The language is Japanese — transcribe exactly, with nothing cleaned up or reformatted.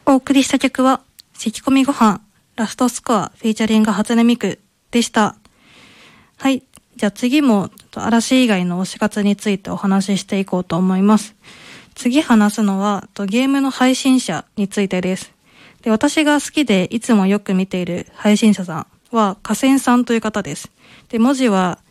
お送りした曲は、咳込みご飯、ラストスコア、フィーチャリング初音ミクでした。はい。じゃあ次も、嵐以外の推し活についてお話ししていこうと思います。次話すのは、ゲームの配信者についてです。で、私が好きでいつもよく見ている配信者さんは、河川さんという方です。で、文字は